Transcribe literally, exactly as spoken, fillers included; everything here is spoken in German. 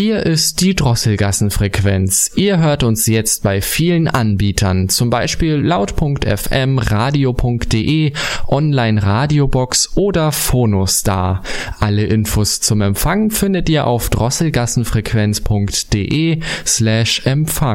Hier ist die Drosselgassenfrequenz. Ihr hört uns jetzt bei vielen Anbietern, zum Beispiel laut punkt f m, radio punkt de, Online-Radiobox oder Phonostar. Alle Infos zum Empfang findet ihr auf drosselgassenfrequenz punkt de slash Empfang.